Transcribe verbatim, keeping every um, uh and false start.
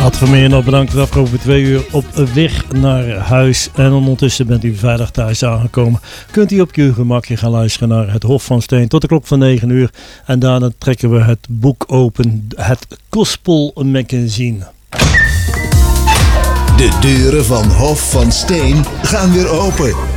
Ad Vermeer nog bedankt voor de afgelopen twee uur op weg naar huis. En ondertussen bent u veilig thuis aangekomen. Kunt u op uw gemakje gaan luisteren naar het Hof van Steen tot de klok van negen uur. En daarna trekken we het boek open, het Gospel Magazine. De deuren van Hof van Steen gaan weer open.